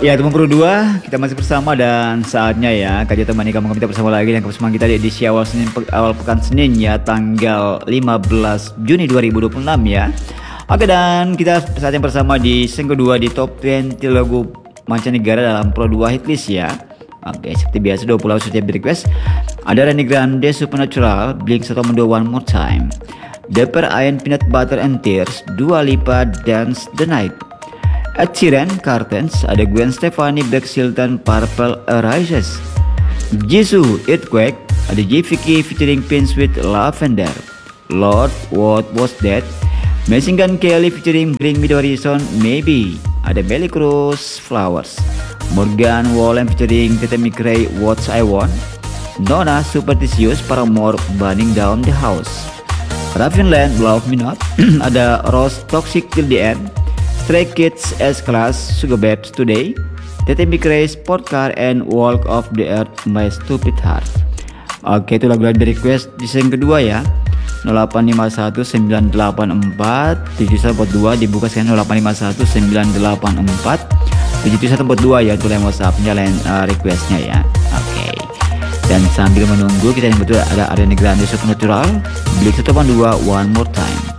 Ya teman Pro 2, kita masih bersama dan saatnya ya Kak temani kamu kita bersama lagi dan bersama kita di edisi awal awal pekan Senin ya, tanggal 15 Juni 2026 ya. Oke, dan kita saat yang bersama di season kedua di top 20 lagu mancanegara dalam Pro 2 hitlist ya. Oke, seperti biasa 20 lagu setiap request. Ada Ariana Grande Supernatural, Blink-182 One More Time, Dapper Iron Peanut Butter and Tears, Dua Lipa Dance the Night, Ed Sheeran, Curtains, ada Gwen Stefani, Black Silton, Purple Arises, Jisoo, Earthquake, ada JVK featuring Prince with Lavender, Lord, What Was That, Machine Gun Kelly featuring Bring Me The Horizon, Maybe, ada Melly Cruz, Flowers, Morgan Wallen featuring Tete McRae, What I Want, Nona, Superstitious, Paramore, Burning Down the House, Raven Land, Love Me Not, ada Rose, Toxic Till the End, Stray Kids, S-Class, Sugar Babes Today, Tete McRae, Sport Car, and Walk of the Earth, My Stupid Heart. Oke, itu lagu dari request di season kedua ya. 0851 984 7142 dibuka sekarang 0851 984 7142 ya, itu yang WhatsApp nyalain requestnya ya. Oke. Dan sambil menunggu kita yang betul ada Ariana Grande Supernatural, Blink-182 One More Time.